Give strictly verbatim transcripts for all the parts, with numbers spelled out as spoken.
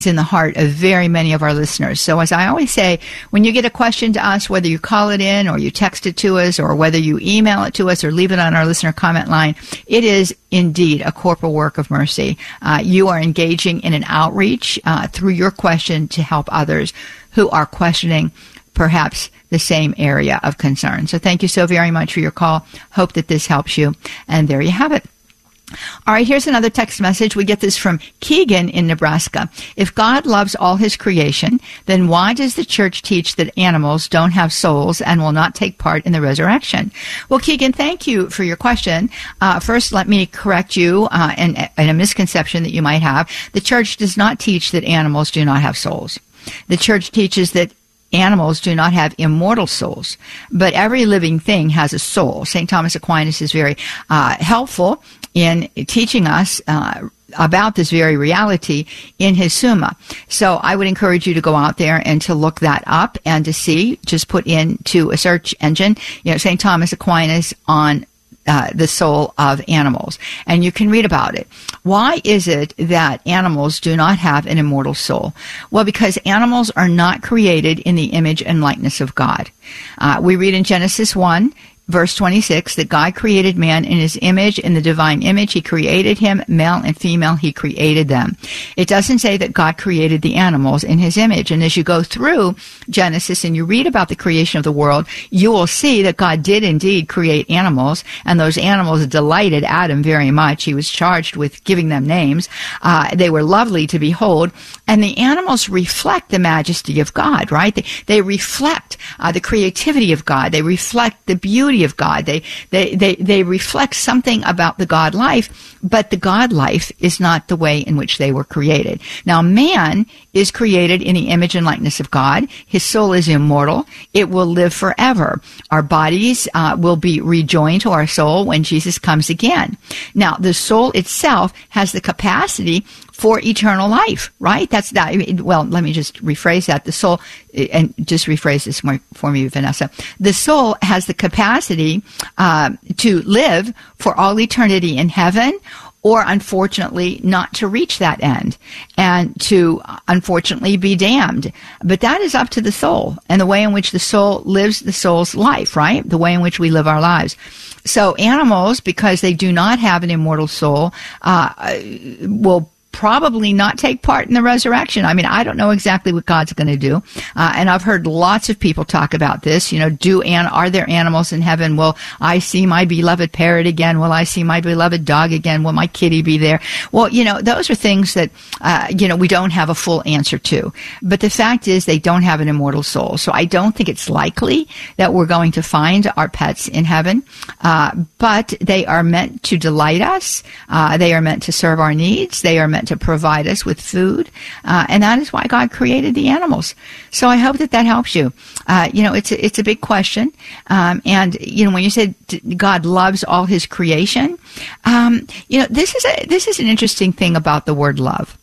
in the heart of very many of our listeners. So as I always say, when you get a question to us, whether you call it in or you text it to us or whether you email it to us or leave it on our listener comment line, it is indeed a corporal work of mercy. Uh, you are engaging in an outreach uh, through your question to help others who are questioning perhaps the same area of concern. So thank you so very much for your call. Hope that this helps you. And there you have it. All right, here's another text message. We get this from Keegan in Nebraska. If God loves all his creation, then why does the church teach that animals don't have souls and will not take part in the resurrection? Well, Keegan, thank you for your question. Uh, first, let me correct you uh, in, in a misconception that you might have. The church does not teach that animals do not have souls. The church teaches that animals do not have immortal souls, but every living thing has a soul. Saint Thomas Aquinas is very uh, helpful in teaching us uh, about this very reality in his Summa. So I would encourage you to go out there and to look that up and to see, just put into a search engine, you know, Saint Thomas Aquinas on Uh, the soul of animals, and you can read about it. Why is it that animals do not have an immortal soul? Well, because animals are not created in the image and likeness of God. Uh, we read in Genesis one, verse twenty-six, that God created man in his image. In the divine image, he created him, male and female, he created them. It doesn't say that God created the animals in his image. And as you go through Genesis and you read about the creation of the world, you will see that God did indeed create animals, and those animals delighted Adam very much. He was charged with giving them names. Uh, they were lovely to behold, and the animals reflect the majesty of God, right? They, they reflect uh, the creativity of God. They reflect the beauty of God. They, they, they, they reflect something about the God life, but the God life is not the way in which they were created. Now, man is created in the image and likeness of God. His soul is immortal. It will live forever. Our bodies uh, will be rejoined to our soul when Jesus comes again. Now, the soul itself has the capacity for eternal life, right? That's that. Well, let me just rephrase that. The soul, and just rephrase this for me, Vanessa. The soul has the capacity uh, to live for all eternity in heaven, or unfortunately not to reach that end and to unfortunately be damned. But that is up to the soul and the way in which the soul lives the soul's life, right? The way in which we live our lives. So animals, because they do not have an immortal soul, uh, will probably not take part in the resurrection. I mean, I don't know exactly what God's going to do. Uh, and I've heard lots of people talk about this. You know, do and are there animals in heaven? Will I see my beloved parrot again? Will I see my beloved dog again? Will my kitty be there? Well, you know, those are things that, uh, you know, we don't have a full answer to. But the fact is they don't have an immortal soul. So I don't think it's likely that we're going to find our pets in heaven. Uh, but they are meant to delight us. Uh, they are meant to serve our needs. They are meant to provide us with food, uh, and that is why God created the animals. So I hope that that helps you. Uh, you know, it's a, it's a big question, um, and you know, when you said God loves all His creation, um, you know, this is a this is an interesting thing about the word love.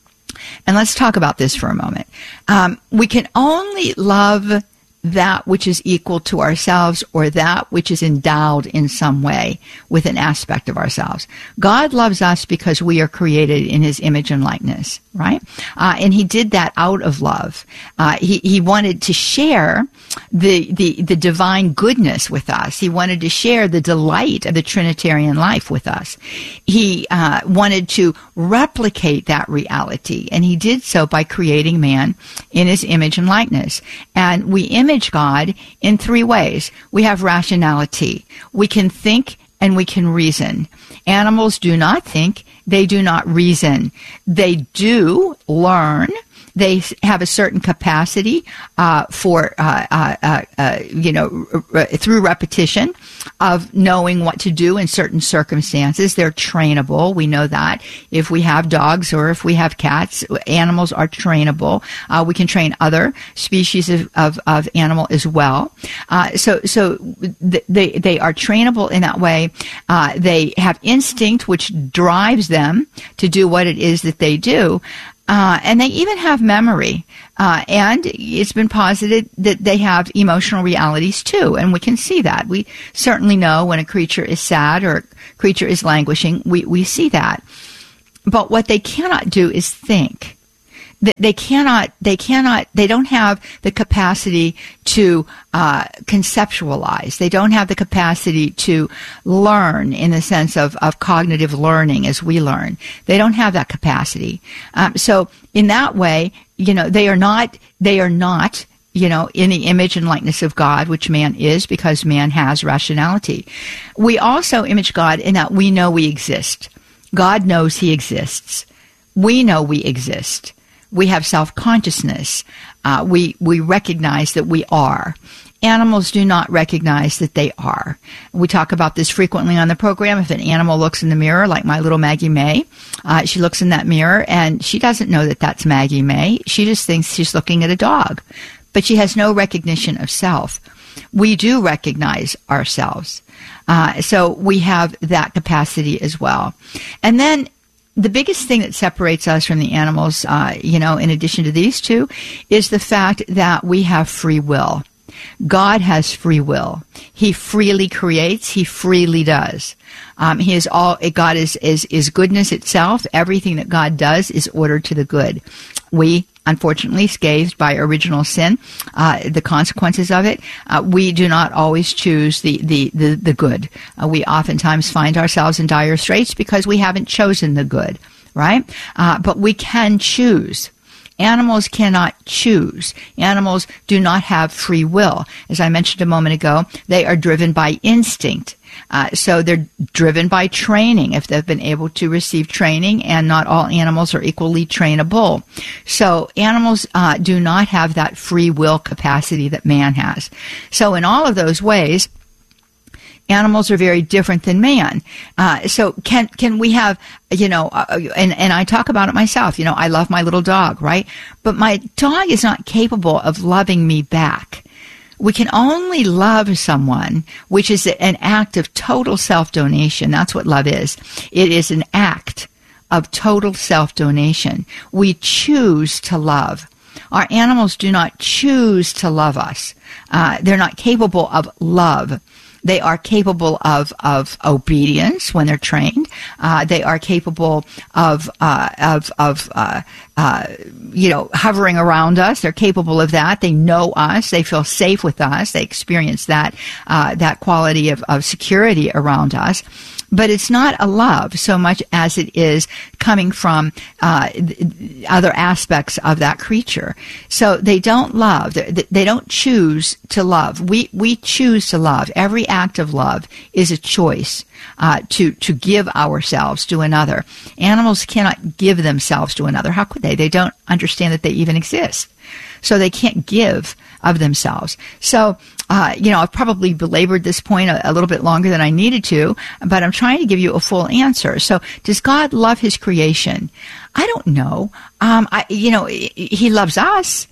And let's talk about this for a moment. Um, we can only love that which is equal to ourselves, or that which is endowed in some way with an aspect of ourselves. God loves us because we are created in His image and likeness, right? Uh, and He did that out of love. Uh, he, he wanted to share the, the, the divine goodness with us. He wanted to share the delight of the Trinitarian life with us. He uh, wanted to replicate that reality, and He did so by creating man in His image and likeness. And we image God in three ways. We have rationality. We can think and we can reason. Animals do not think. They do not reason. They do learn. They have a certain capacity uh, for, uh, uh, uh, you know, r- through repetition of knowing what to do in certain circumstances. They're trainable. We know that. If we have dogs or if we have cats, animals are trainable. Uh, we can train other species of, of, of animal as well. Uh, so, so th- they they are trainable in that way. Uh, they have instinct, which drives them to do what it is that they do. Uh, and they even have memory. Uh, and it's been posited that they have emotional realities too. And we can see that. We certainly know when a creature is sad or a creature is languishing. We, we see that. But what they cannot do is think. they cannot, they cannot, they don't have the capacity to uh, conceptualize. They don't have the capacity to learn in the sense of, of cognitive learning as we learn. They don't have that capacity. Um, so in that way, you know, they are not, they are not, you know, in the image and likeness of God, which man is, because man has rationality. We also image God in that we know we exist. God knows he exists. We know we exist. We have self-consciousness. Uh, we, we recognize that we are. Animals do not recognize that they are. We talk about this frequently on the program. If an animal looks in the mirror, like my little Maggie May, uh, she looks in that mirror and she doesn't know that that's Maggie May. She just thinks she's looking at a dog, but she has no recognition of self. We do recognize ourselves. Uh, so we have that capacity as well. And then the biggest thing that separates us from the animals, uh, you know, in addition to these two, is the fact that we have free will. God has free will. He freely creates. He freely does. Um, he is all. God is is is goodness itself. Everything that God does is ordered to the good. We, unfortunately, scathed by original sin, uh, the consequences of it, uh, we do not always choose the the the, the good. Uh, we oftentimes find ourselves in dire straits because we haven't chosen the good, right? Uh, but we can choose. Animals cannot choose. Animals do not have free will. As I mentioned a moment ago, they are driven by instinct. Uh, so they're driven by training, if they've been able to receive training, and not all animals are equally trainable. So animals uh, do not have that free will capacity that man has. So in all of those ways, animals are very different than man. Uh, so can can we have, you know, uh, and, and I talk about it myself, you know, I love my little dog, right? But my dog is not capable of loving me back. We can only love someone, which is an act of total self-donation. That's what love is. It is an act of total self-donation. We choose to love. Our animals do not choose to love us. Uh, they're not capable of love. They are capable of, of obedience when they're trained. Uh, they are capable of, uh, of, of, uh, uh, you know, hovering around us. They're capable of that. They know us. They feel safe with us. They experience that, uh, that quality of, of security around us. But it's not a love so much as it is coming from uh, other aspects of that creature. So they don't love. They don't choose to love. We we choose to love. Every act of love is a choice uh, to to give ourselves to another. Animals cannot give themselves to another. How could they? They don't understand that they even exist. So they can't give of themselves. So, uh, you know, I've probably belabored this point a, a little bit longer than I needed to, but I'm trying to give you a full answer. So does God love his creation? I don't know. Um, I, you know, he loves us.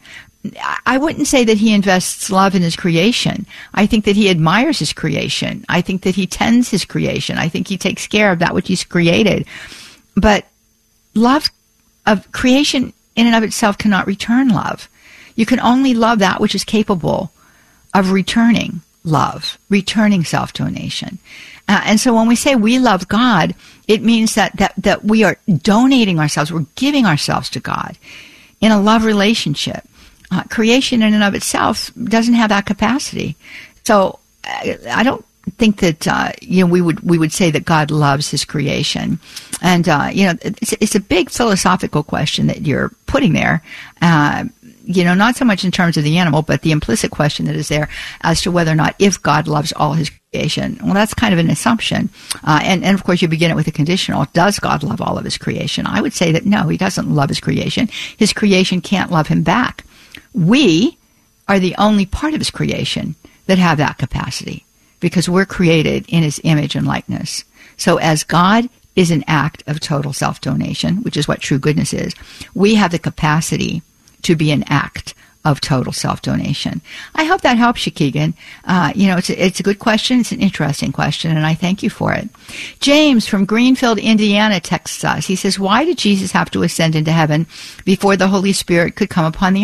I wouldn't say that he invests love in his creation. I think that he admires his creation. I think that he tends his creation. I think he takes care of that which he's created. But love of creation in and of itself cannot return love. You can only love that which is capable of returning love, returning self-donation. Uh, and so when we say we love God, it means that, that, that we are donating ourselves, we're giving ourselves to God in a love relationship. Uh, creation in and of itself doesn't have that capacity. So I, I don't think that uh, you know we would we would say that God loves his creation, and uh, you know it's, it's a big philosophical question that you're putting there. Uh, you know, not so much in terms of the animal, but the implicit question that is there as to whether or not if God loves all his creation. Well, that's kind of an assumption. Uh, and, and of course, you begin it with a conditional. Does God love all of his creation? I would say that no, he doesn't love his creation. His creation can't love him back. We are the only part of his creation that have that capacity because we're created in his image and likeness. So as God is an act of total self-donation, which is what true goodness is, we have the capacity to be an act of total self-donation. I hope that helps you, Keegan. Uh, you know, it's a, it's a good question. It's an interesting question, and I thank you for it. James from Greenfield, Indiana, texts us. He says, why did Jesus have to ascend into heaven before the Holy Spirit could come upon the earth?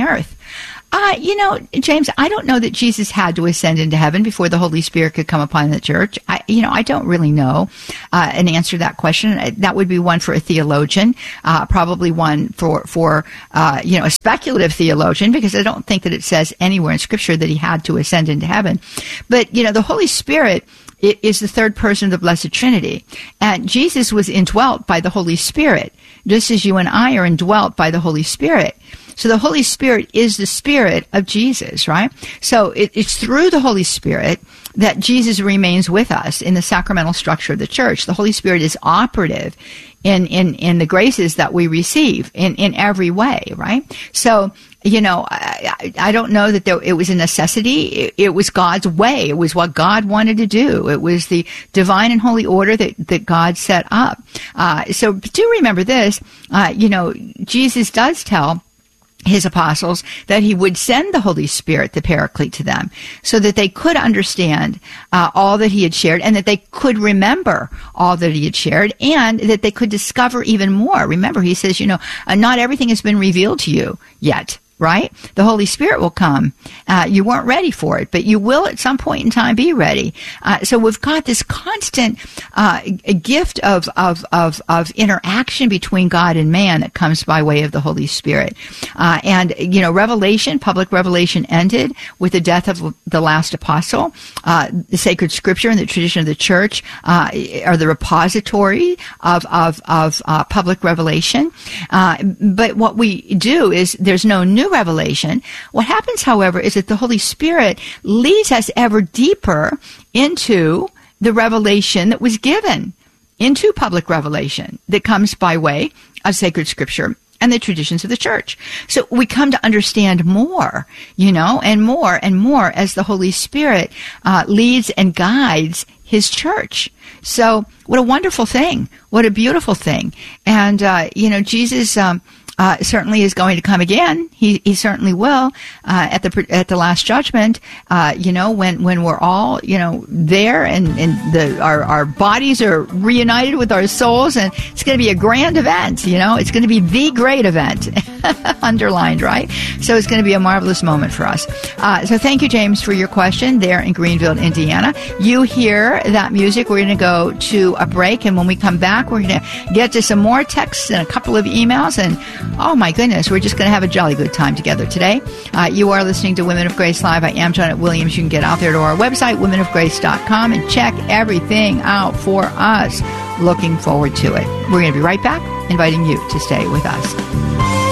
Uh, you know, James, I don't know that Jesus had to ascend into heaven before the Holy Spirit could come upon the church. I, you know, I don't really know uh, an answer to that question. That would be one for a theologian, uh, probably one for, for uh, you know, a speculative theologian, because I don't think that it says anywhere in Scripture that he had to ascend into heaven. But, you know, the Holy Spirit It is the third person of the Blessed Trinity. And Jesus was indwelt by the Holy Spirit, just as you and I are indwelt by the Holy Spirit. So the Holy Spirit is the Spirit of Jesus, right? So it, it's through the Holy Spirit that Jesus remains with us in the sacramental structure of the church. The Holy Spirit is operative in, in, in the graces that we receive in, in every way, right? So, you know, I, I don't know that there, it was a necessity. It, it was God's way. It was what God wanted to do. It was the divine and holy order that, that God set up. Uh, so do remember this, uh, you know, Jesus does tell his apostles that he would send the Holy Spirit, the Paraclete, to them so that they could understand uh, all that he had shared, and that they could remember all that he had shared, and that they could discover even more. Remember, he says, you know, uh, not everything has been revealed to you yet. Right? The Holy Spirit will come. Uh, you weren't ready for it, but you will at some point in time be ready. Uh, so we've got this constant uh, gift of, of of of interaction between God and man that comes by way of the Holy Spirit. Uh, and you know, revelation, public revelation, ended with the death of the last apostle. Uh, the sacred Scripture and the tradition of the church uh, are the repository of of of uh, public revelation. Uh, but what we do is there's no new revelation. What happens, however, is that the Holy Spirit leads us ever deeper into the revelation that was given, into public revelation that comes by way of sacred Scripture and the traditions of the church. So we come to understand more, you know, and more and more as the Holy Spirit uh, leads and guides his church. So what a wonderful thing. What a beautiful thing. And, uh, you know, Jesus um, uh, certainly is going to come again. He, he certainly will uh, at the at the last judgment. Uh, you know, when when we're all you know there, and and the our our bodies are reunited with our souls, and it's going to be a grand event. You know, it's going to be the great event, underlined, right? So it's going to be a marvelous moment for us. Uh, so thank you, James, for your question there in Greenville, Indiana. You hear that music. We're going to go to a break, and when we come back, we're going to get to some more texts and a couple of emails, and oh my goodness, we're just going to have a jolly good time together today. Uh, you are listening to Women of Grace Live. I am Janet Williams. You can get out there to our website, women of grace dot com, and check everything out for us. Looking forward to it. We're going to be right back, inviting you to stay with us.